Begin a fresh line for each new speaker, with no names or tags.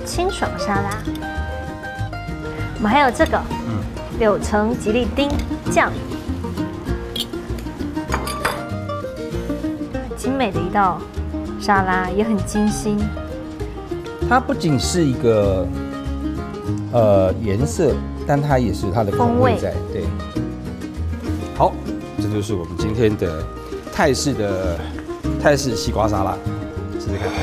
清爽沙拉。我们还有这个，柳橙吉利丁酱，很精美的一道沙拉，也很精心。
它不仅是一个颜色，但它也是它的风味在。对，好，这就是我们今天的泰式西瓜沙拉，试试看。